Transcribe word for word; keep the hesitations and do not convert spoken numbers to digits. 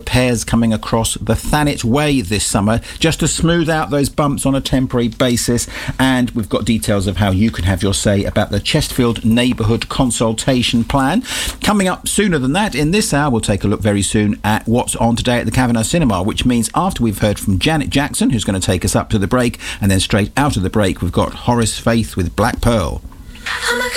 repairs coming across the Thanet Way this summer, just to smooth out those bumps on a temporary basis. And we've got details of how you can have your say about the Chesterfield Neighbourhood Consultation Plan. Coming up sooner than that, in this hour, we'll take a look very soon at what's on today at the Kavanagh Cinema, which means after we've heard from Janet Jackson, who's going to take us up to the break, and then straight out of the break, we've got Horace Faith with Black Pearl.